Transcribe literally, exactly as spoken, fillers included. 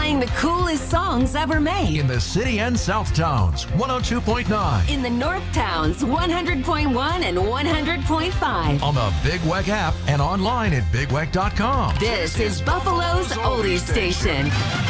Playing the coolest songs ever made. In the city and South Towns, one oh two point nine. In the North Towns, one hundred point one and one hundred point five. On the Big Weck app and online at big weck dot com. This is Buffalo's Oldie Station.